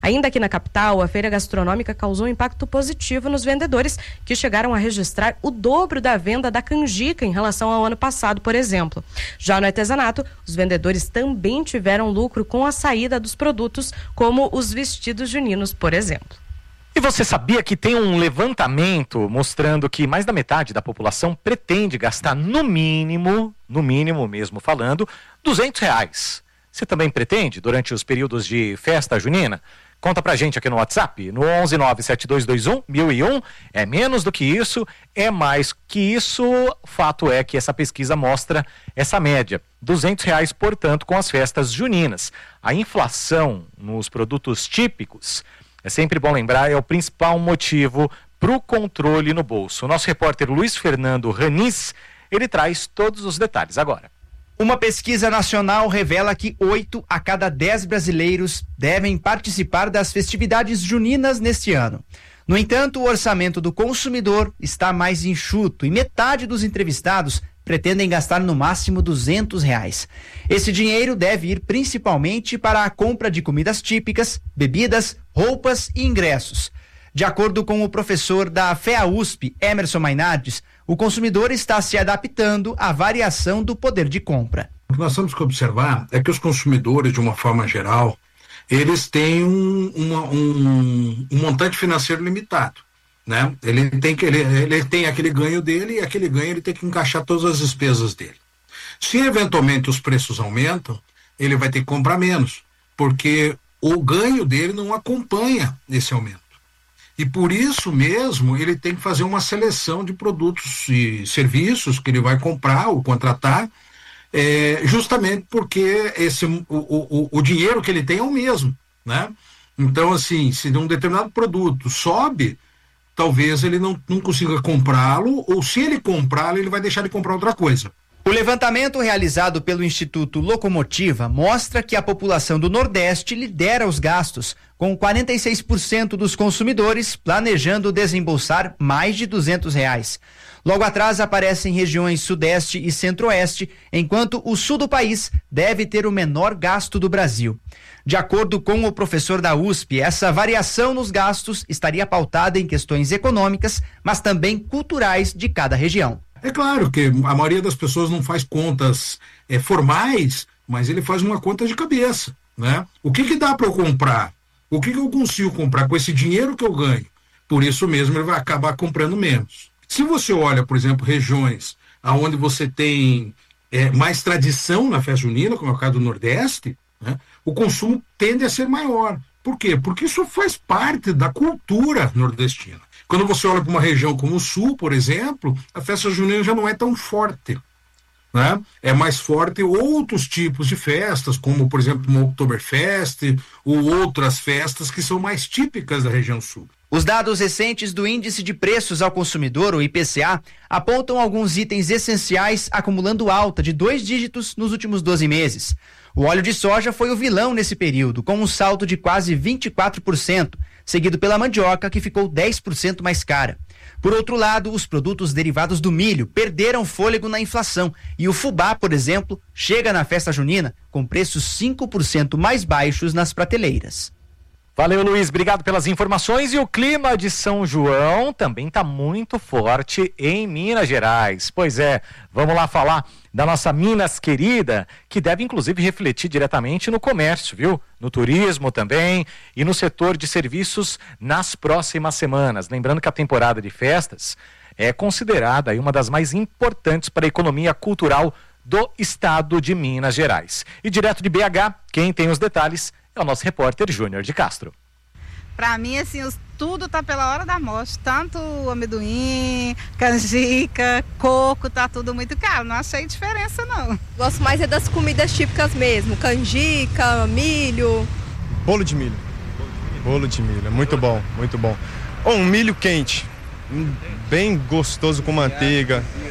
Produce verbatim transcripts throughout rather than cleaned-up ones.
Ainda aqui na capital, a feira gastronômica causou um impacto positivo nos vendedores, que chegaram a registrar o dobro da venda da canjica em relação ao ano passado, por exemplo. Já no artesanato, os vendedores também tiveram lucro com a saída dos produtos, como os vestidos juninos, por exemplo. E você sabia que tem um levantamento mostrando que mais da metade da população pretende gastar no mínimo, no mínimo mesmo falando, duzentos reais. Você também pretende durante os períodos de festa junina? Conta pra gente aqui no WhatsApp, no onze nove sete dois dois um mil e um. É menos do que isso, é mais que isso. Fato é que essa pesquisa mostra essa média, duzentos reais, portanto, com as festas juninas. A inflação nos produtos típicos, é sempre bom lembrar, é o principal motivo para o controle no bolso. O nosso repórter Luiz Fernando Raniz, ele traz todos os detalhes agora. Uma pesquisa nacional revela que oito a cada dez brasileiros devem participar das festividades juninas neste ano. No entanto, o orçamento do consumidor está mais enxuto e metade dos entrevistados pretendem gastar no máximo duzentos reais. Esse dinheiro deve ir principalmente para a compra de comidas típicas, bebidas, roupas e ingressos. De acordo com o professor da F E A U S P, Emerson Mainardes, o consumidor está se adaptando à variação do poder de compra. O que nós temos que observar é que os consumidores, de uma forma geral, eles têm um, uma, um, um montante financeiro limitado, né? Ele tem, que, ele, ele tem aquele ganho dele e aquele ganho ele tem que encaixar todas as despesas dele. Se eventualmente os preços aumentam, ele vai ter que comprar menos, porque o ganho dele não acompanha esse aumento. E por isso mesmo ele tem que fazer uma seleção de produtos e serviços que ele vai comprar ou contratar, é, justamente porque esse, o, o, o dinheiro que ele tem é o mesmo, né? Então, assim, se um determinado produto sobe, talvez ele não, não consiga comprá-lo, ou se ele comprá-lo, ele vai deixar de comprar outra coisa. O levantamento realizado pelo Instituto Locomotiva mostra que a população do Nordeste lidera os gastos, com quarenta e seis por cento dos consumidores planejando desembolsar mais de duzentos reais. Logo atrás aparecem regiões Sudeste e Centro-Oeste, enquanto o Sul do país deve ter o menor gasto do Brasil. De acordo com o professor da U S P, essa variação nos gastos estaria pautada em questões econômicas, mas também culturais de cada região. É claro que a maioria das pessoas não faz contas é, formais, mas ele faz uma conta de cabeça, né? O que que dá para eu comprar? O que que eu consigo comprar com esse dinheiro que eu ganho? Por isso mesmo ele vai acabar comprando menos. Se você olha, por exemplo, regiões onde você tem é, mais tradição na festa junina, como é o caso do Nordeste, né, o consumo tende a ser maior. Por quê? Porque isso faz parte da cultura nordestina. Quando você olha para uma região como o Sul, por exemplo, a festa junina já não é tão forte, né? É mais forte outros tipos de festas, como, por exemplo, uma Oktoberfest ou outras festas que são mais típicas da região Sul. Os dados recentes do Índice de Preços ao Consumidor, o I P C A, apontam alguns itens essenciais acumulando alta de dois dígitos nos últimos doze meses. O óleo de soja foi o vilão nesse período, com um salto de quase vinte e quatro por cento, seguido pela mandioca, que ficou dez por cento mais cara. Por outro lado, os produtos derivados do milho perderam fôlego na inflação e o fubá, por exemplo, chega na festa junina com preços cinco por cento mais baixos nas prateleiras. Valeu, Luiz, obrigado pelas informações. E o clima de São João também está muito forte em Minas Gerais. Pois é, vamos lá falar da nossa Minas querida, que deve inclusive refletir diretamente no comércio, viu? No turismo também e no setor de serviços nas próximas semanas. Lembrando que a temporada de festas é considerada aí uma das mais importantes para a economia cultural do estado de Minas Gerais. E direto de B H, quem tem os detalhes é o nosso repórter Júnior de Castro. Para mim, assim, os, tudo tá pela hora da morte, tanto amendoim, canjica, coco, tá tudo muito caro, não achei diferença não. Gosto mais é das comidas típicas mesmo, canjica, milho. Bolo de milho, bolo de milho, muito bom, muito bom. Oh, um milho quente, bem gostoso com manteiga.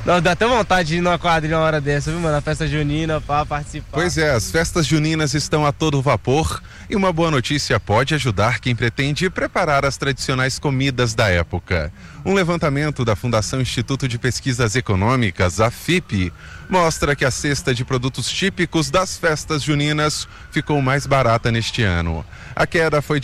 Não, dá até vontade de ir numa quadrilha uma hora dessa, viu, mano? A festa junina pra participar. Pois é, as festas juninas estão a todo vapor e uma boa notícia pode ajudar quem pretende preparar as tradicionais comidas da época. Um levantamento da Fundação Instituto de Pesquisas Econômicas, a F I P, mostra que a cesta de produtos típicos das festas juninas ficou mais barata neste ano. A queda foi de